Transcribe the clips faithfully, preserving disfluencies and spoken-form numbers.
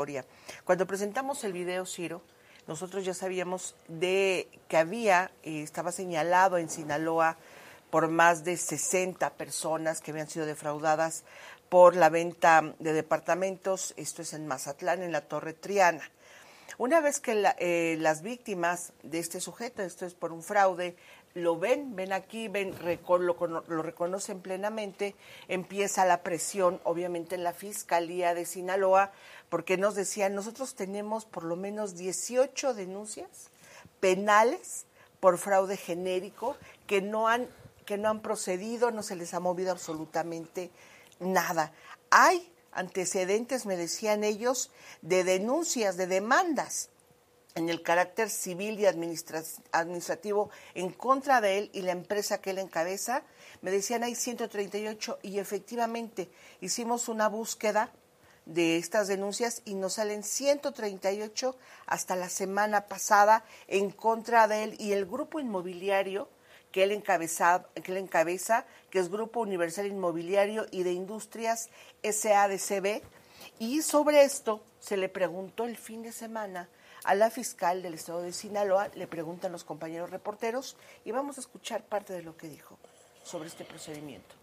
Cuando presentamos el video, Ciro, nosotros ya sabíamos de que había, eh, estaba señalado en Sinaloa por más de sesenta personas que habían sido defraudadas por la venta de departamentos, esto es en Mazatlán, en la Torre Triana. Una vez que la, eh, las víctimas de este sujeto, esto es por un fraude, lo ven, ven aquí, ven, reco- lo, lo reconocen plenamente, empieza la presión, obviamente, en la Fiscalía de Sinaloa, porque nos decían, nosotros tenemos por lo menos dieciocho denuncias penales por fraude genérico que no han, que no han procedido, no se les ha movido absolutamente nada. Hay antecedentes, me decían ellos, de denuncias, de demandas en el carácter civil y administra- administrativo en contra de él y la empresa que él encabeza. Me decían hay ciento treinta y ocho y efectivamente hicimos una búsqueda de estas denuncias y nos salen ciento treinta y ocho hasta la semana pasada en contra de él y el grupo inmobiliario que él encabeza, que él encabeza, que es Grupo Universal Inmobiliario y de Industrias S A D C B. Y sobre esto se le preguntó el fin de semana a la fiscal del estado de Sinaloa, le preguntan los compañeros reporteros y vamos a escuchar parte de lo que dijo sobre este procedimiento.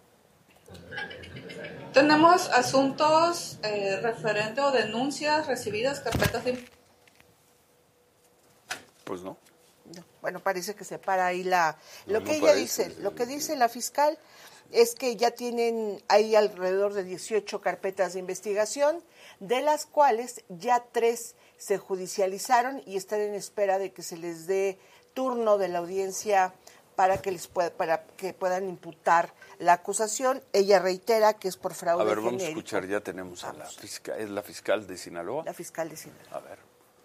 Tenemos asuntos eh, referentes o denuncias recibidas, carpetas de... Pues no. No, bueno, parece que se para ahí la... No, lo no que ella parece, dice, lo que dice la fiscal es que ya tienen ahí alrededor de dieciocho carpetas de investigación, de las cuales ya tres se judicializaron y están en espera de que se les dé turno de la audiencia para que les pueda, para que puedan imputar la acusación. Ella reitera que es por fraude A ver, genérico. vamos a escuchar, ya tenemos a la fiscal, ¿es la fiscal de Sinaloa? La fiscal de Sinaloa. A ver.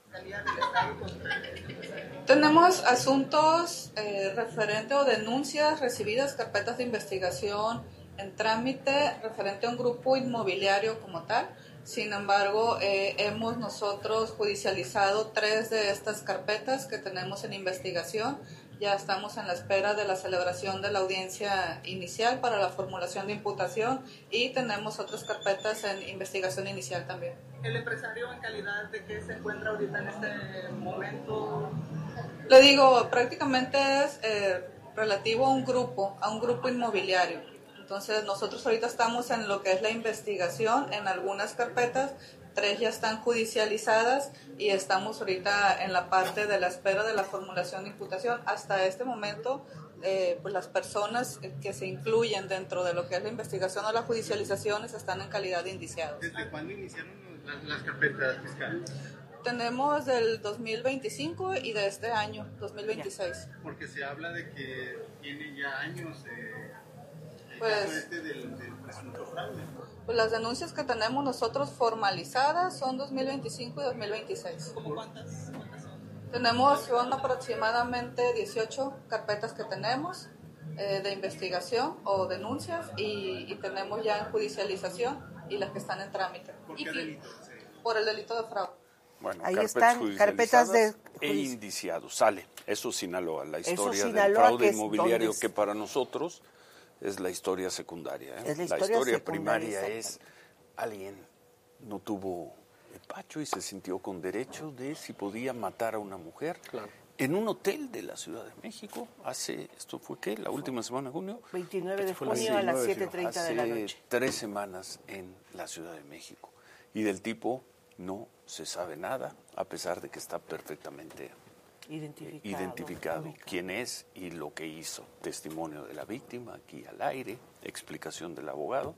Tenemos asuntos eh, referentes o denuncias recibidas, carpetas de investigación en trámite referente a un grupo inmobiliario como tal. Sin embargo, eh, hemos nosotros judicializado tres de estas carpetas que tenemos en investigación. Ya estamos en la espera de la celebración de la audiencia inicial para la formulación de imputación y tenemos otras carpetas en investigación inicial también. ¿El empresario en calidad de qué se encuentra ahorita en este momento? Le digo, prácticamente es eh, relativo a un grupo, a un grupo inmobiliario. Entonces nosotros ahorita estamos en lo que es la investigación en algunas carpetas, tres ya están judicializadas y estamos ahorita en la parte de la espera de la formulación de imputación. Hasta este momento, eh, pues las personas que se incluyen dentro de lo que es la investigación o las judicializaciones están en calidad de indiciados. ¿Desde cuándo iniciaron las, las carpetas fiscales? Tenemos del dos mil veinticinco y de este año, dos mil veintiséis. Porque se habla de que tiene ya años eh, el pues, caso este del, del presunto fraude. Pues las denuncias que tenemos nosotros formalizadas son dos mil veinticinco y dos mil veintiséis. ¿Cómo cuántas? ¿Cuántas son? Tenemos, son aproximadamente dieciocho carpetas que tenemos eh, de investigación o denuncias y, y tenemos ya en judicialización y las que están en trámite. ¿Por qué y, delito? Por el delito de fraude. Bueno, ahí carpetas están carpetas de e indiciados. Sale, eso Sinaloa, la historia eso Sinaloa, del fraude que inmobiliario es, que para nosotros es la historia secundaria. ¿eh? Es la la historia, historia primaria es alguien no tuvo empacho y se sintió con derecho de si podía matar a una mujer. Claro. En un hotel de la Ciudad de México, hace, ¿esto fue qué? ¿La última semana de junio? veintinueve de junio a las siete treinta de la noche. Hace tres semanas en la Ciudad de México. Y del tipo no se sabe nada, a pesar de que está perfectamente identificado, eh, identificado quién es y lo que hizo. Testimonio de la víctima, aquí al aire, explicación del abogado.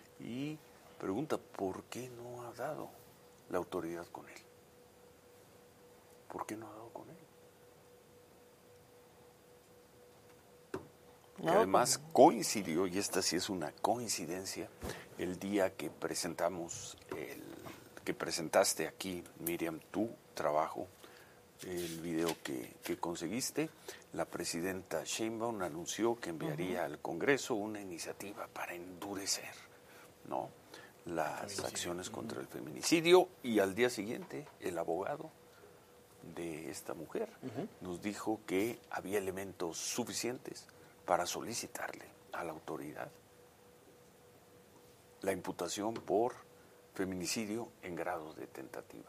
Y pregunta, ¿por qué no ha dado la autoridad con él? ¿Por qué no ha dado con él? No, además coincidió, y esta sí es una coincidencia, el día que presentamos, el, que presentaste aquí, Miriam, tu trabajo, el video que, que conseguiste, la presidenta Sheinbaum anunció que enviaría uh-huh. al Congreso una iniciativa para endurecer, ¿no?, las acciones contra el feminicidio, y al día siguiente el abogado de esta mujer uh-huh. nos dijo que había elementos suficientes para solicitarle a la autoridad la imputación por feminicidio en grado de tentativa.